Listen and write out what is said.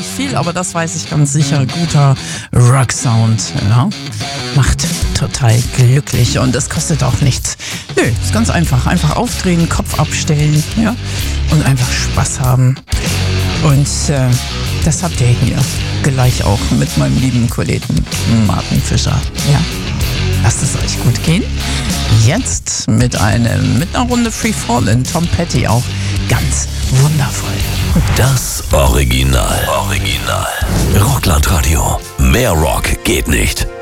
nicht viel, aber das weiß ich ganz sicher. Guter Rock-Sound, ja. Macht total glücklich und es kostet auch nichts. Nö, ist ganz einfach. Einfach aufdrehen, Kopf abstellen, ja. Und einfach Spaß haben. Und das habt ihr hier gleich auch mit meinem lieben Kollegen Martin Fischer, ja. Lasst es euch gut gehen. Jetzt mit einer Runde Free Fallin', Tom Petty auch ganz wundervoll. Das Original. Rockland Radio. Mehr Rock geht nicht.